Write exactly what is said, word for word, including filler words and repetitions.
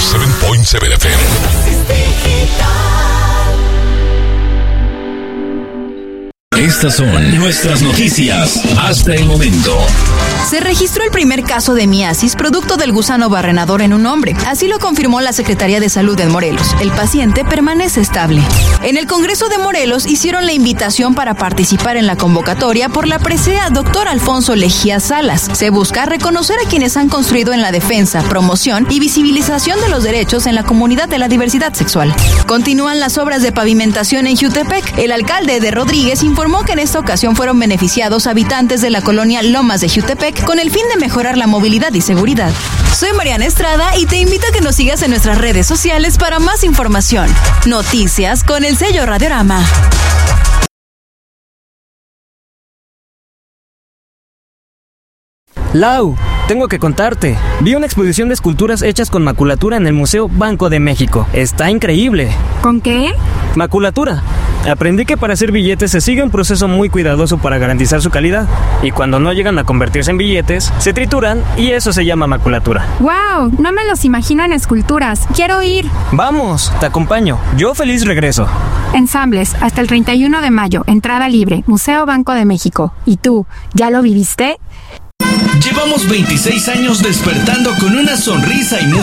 siete punto siete F M. Estas son nuestras noticias hasta el momento. Se registró el primer caso de miasis producto del gusano barrenador en un hombre. Así lo confirmó la Secretaría de Salud de Morelos. El paciente permanece estable. En el Congreso de Morelos hicieron la invitación para participar en la convocatoria por la presea doctor Alfonso Lejía Salas. Se busca reconocer a quienes han construido en la defensa, promoción y visibilización de los derechos en la comunidad de la diversidad sexual. Continúan las obras de pavimentación en Jutepec. El alcalde de Rodríguez informó que en esta ocasión fueron beneficiados habitantes de la colonia Lomas de Jutepec con el fin de mejorar la movilidad y seguridad. Soy Mariana Estrada y te invito a que nos sigas en nuestras redes sociales para más información. Noticias con el sello Radiorama. Lau, tengo que contarte. Vi una exposición de esculturas hechas con maculatura en el Museo Banco de México. Está increíble. ¿Con qué? Maculatura. Aprendí que para hacer billetes se sigue un proceso muy cuidadoso para garantizar su calidad. Y cuando no llegan a convertirse en billetes, se trituran y eso se llama maculatura. ¡Wow! No me los imagino en esculturas. ¡Quiero ir! Vamos, te acompaño. Yo feliz regreso. Ensambles, hasta el treinta y uno de mayo. Entrada libre. Museo Banco de México. ¿Y tú, ya lo viviste? Llevamos veintiséis años despertando con una sonrisa y música.